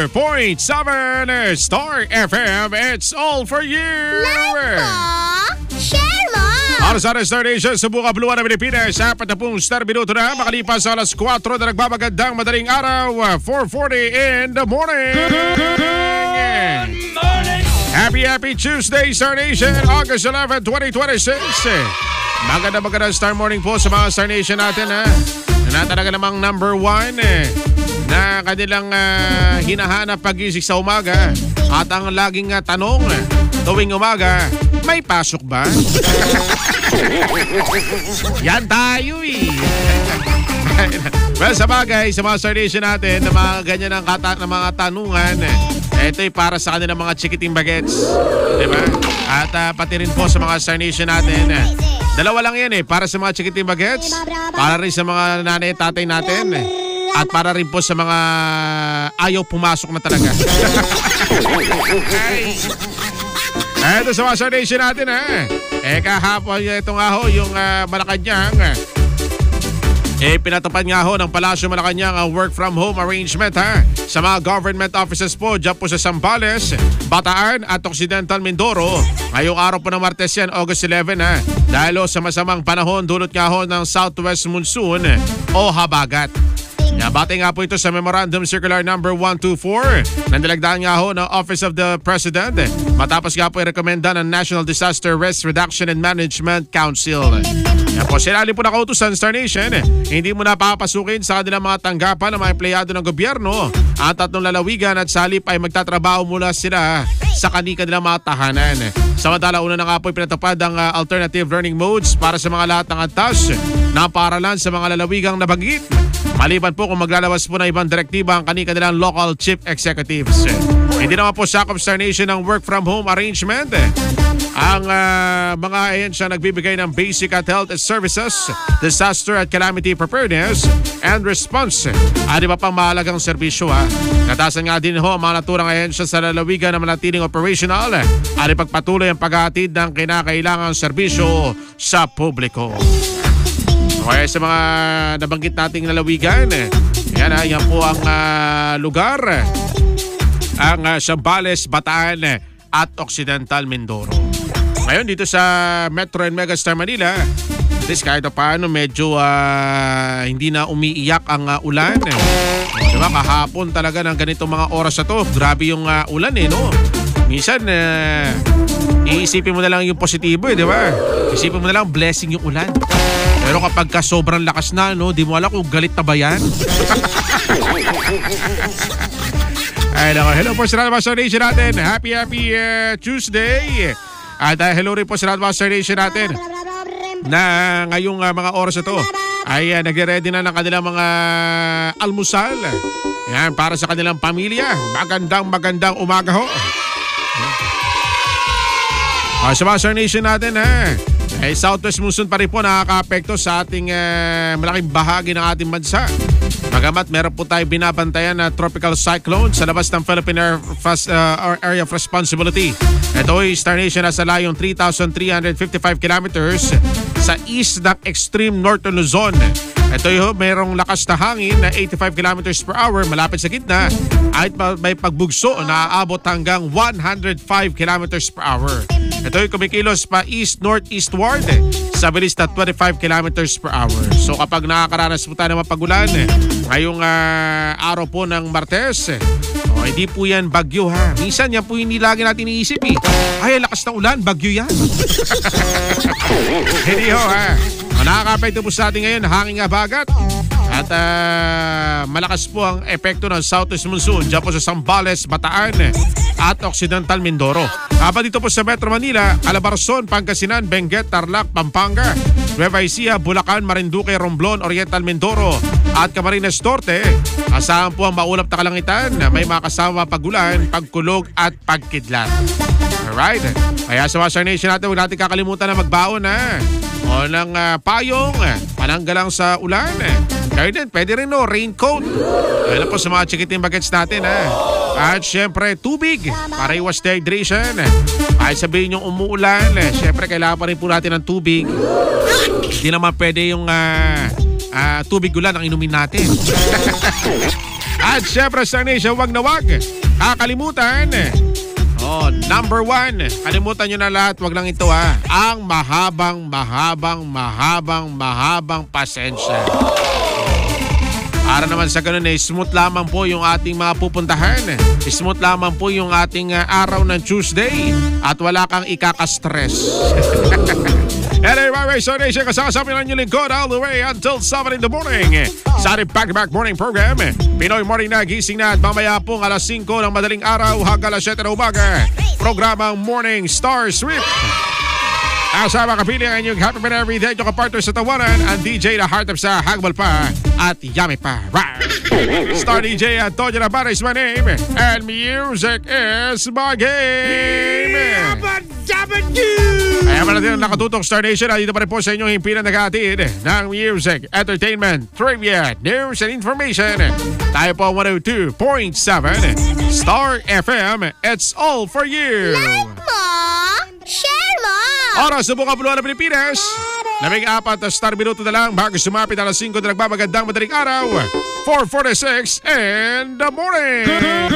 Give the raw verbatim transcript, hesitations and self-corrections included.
point seven Star F M. It's all for you. Like mo, share mo. Para sa Star Nation sa buka Blue ng Pilipinas, apat na pong star minuto na makalipas sa alas kwatro na nagmamagandang madaling araw, four forty in the morning. Good morning. Happy, happy Tuesday, Star Nation, August eleventh, twenty twenty-six. Maganda maganda Star Morning po sa mga Star Nation natin, ha. Na talaga namang number one eh, na kanilang uh, hinahanap pagising sa umaga. At ang laging uh, tanong tuwing umaga, may pasok ba? Yan tayo eh. Well, sa bagay, sa mga Star Nation natin, na mga ganyan ang kata- na mga tanungan, ito'y para sa kanilang mga chikiting bagets. Diba? At uh, pati rin po sa mga Star Nation natin, dalawa lang yan eh, para sa mga chikiting bagets, para rin sa mga nanay at tatay natin, at para rin po sa mga ayaw pumasok na talaga. Ito sa mga Star Nation natin, ha. Eh kahapon ito nga ho, yung uh, Malacanang, eh pinatupad nga ho ng Palasyo Malacanang ang work from home arrangement, ha, sa mga government offices po dyan po sa Zambales, Bataan at Occidental Mindoro. Ngayong araw po ng Martes yan, August eleventh, ha, dahil ho sa masamang panahon dulot nga ho ng southwest monsoon o habagat. Nabati nga po ito sa Memorandum Circular number one two four na nilagdaan nga ho ng Office of the President matapos nga po i-rekomenda ng National Disaster Risk Reduction and Management Council. Yan po, sinali po nakautusan Star Nation, hindi mo na papasukin sa kanilang mga tanggapan ng mga empleyado ng gobyerno at tatlong lalawigan at salip ay magtatrabaho mula sila sa kanilang mga tahanan. Samantala, una na nga po pinatupad ang uh, alternative learning modes para sa mga lahat ng antas na paaralan sa mga lalawigang nabanggit. Maliban po kung maglalabas po ng ibang direktiba ang kanilang local chief executives. Hindi naman po sakop Star Nation ng work from home arrangement. Ang uh, mga ahensya nagbibigay ng basic at health services, disaster at calamity preparedness and response at iba pang mahalagang serbisyo, ha. Katasan nga din ho ang mga naturang ahensya sa lalawigan na manatiling operational at ipagpatuloy ang paghahatid ng kinakailangang serbisyo sa publiko. Okay, sa mga nabanggit nating lalawigan, yan, ha, yan po ang uh, lugar, ang uh, Zambales, Bataan at Occidental Mindoro. Ngayon dito sa Metro and Megastar Manila, at least kahit paano medyo uh, hindi na umiiyak ang uh, ulan. Diba, kahapon talaga ng ganitong mga oras na to, grabe yung uh, ulan eh, no? Minsan, uh, iisipin mo na lang yung positibo eh, di ba? Isipin mo na lang blessing yung ulan. Pero kapag ka sobrang lakas na, no, di mo alam kung galit na ba yan. Ay, nako, hello po sa Radmaster Nation natin. Happy, happy uh, Tuesday. At uh, hello rin po sa Radmaster Nation natin na ngayong uh, mga oras na to ay uh, nagre-ready na ng kanilang mga almusal. Yan, para sa kanilang pamilya. Magandang, magandang umaga ho. Uh, sa Master Nation natin, ha, eh, southwest monsoon pa rin po nakaka-apekto sa ating uh, malaking bahagi ng ating bansa. Magamat meron po tayo binabantayan na tropical cyclone sa labas ng Philippine Air, Fast, uh, Area of Responsibility. Ito ay Star Nation nasa layong three thousand three hundred fifty-five kilometers sa east ng extreme northern Luzon. Ito yung mayroong lakas na hangin na eighty-five kilometers per hour malapit sa gitna at may pagbugso na aabot hanggang one hundred five kilometers per hour. Ito yung kumikilos pa east-northeastward sa bilis na twenty-five kilometers per hour. So kapag nakakaranas po tayo ng mapagulan ngayong uh, araw po ng Martes, oh, hindi po yan bagyo, ha. Minsan yan po hindi lagi natin iisip eh. Ay, lakas na ulan, bagyo yan. Hindi ho, ha. Nakaka-apekto po sa atin ngayon, hangin habagat. At uh, malakas po ang epekto ng southwest monsoon dyan po sa Zambales, Bataan at Occidental Mindoro. Habang dito po sa Metro Manila, Calabarzon, Pangasinan, Benguet, Tarlac, Pampanga, Nueva Ecija, Bulacan, Marinduque, Romblon, Oriental Mindoro at Camarines Norte. Asahan po ang maulap na kalangitan na may makasama pagulan, pagkulog at pagkidlat. Alright. Kaya sa Master Nation natin, huwag natin kakalimutan na magbaon na o ng uh, payong, pananggalang sa ulan. Kaya din, pwede rin no, raincoat. Kaya po sa mga chikiting bagets natin, ha. At syempre, tubig para iwas dehydration. Kahit sabihin yung umuulan, syempre kailangan pa rin po natin ng tubig. Hindi naman pwede yung uh, uh, tubig ulan ang inumin natin. At syempre Star Nation, wag na wag kakalimutan. Oh, number one, kalimutan nyo na lahat, wag lang ito ha. Ang mahabang, mahabang, mahabang, mahabang pasensya. Para naman sa ganun eh, smooth lamang po yung ating mga pupuntahan. Smooth lamang po yung ating uh, araw ng Tuesday. At wala kang ikakastress. Anyway, so nation, kasama lang yung lingkod all the way until seven in the morning. Sa ating back-to-back morning program, Pinoy Morning na gising na at mamaya pong alas singko ng madaling araw hanggang alas siyete ng umaga. Programang Morning Star Sweep. Asama kapili ang inyong happy man every day. Yung kapartner sa tawanan, ang D J na heart of sa hagbal pa at yummy pa. Right. Star D J Antonio Navarre is my name and music is my game. Kaya pala din nakatutok Star Nation. Dito pa rin po sa inyong himpinan nag-aatid ng music, entertainment, trivia, news and information. Tayo po one oh two point seven Star F M. It's all for you. Like mo, share mo. Oras sa buong kabuluhan ng Pilipinas. Labing apat na star minuto na lang bago sumapit alas singko na nagmamagandang madaling araw. four forty-six in the morning.